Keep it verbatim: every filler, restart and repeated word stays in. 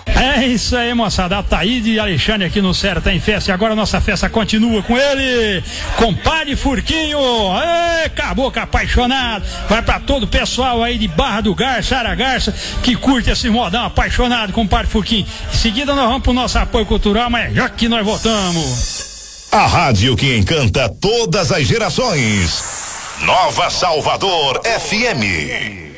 É isso aí, moçada. Ataíde e Alexandre aqui no Sério Tem Festa. E agora a nossa festa continua com ele, compadre Furquinho. Ê, caboclo apaixonado. Vai pra todo o pessoal aí de Barra do Garça, Ara Garça, que curte esse modão apaixonado, compadre Furquinho. Em seguida nós vamos pro nosso apoio cultural, mas já que nós voltamos. A rádio que encanta todas as gerações. Nova Salvador F M.